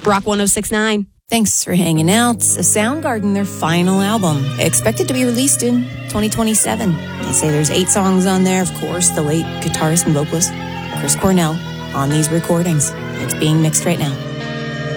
Rock 106.9. Thanks for hanging out. Soundgarden, their final album, expected to be released in 2027. They say there's 8 songs on there. Of course, the late guitarist and vocalist Chris Cornell on these recordings. It's being mixed right now.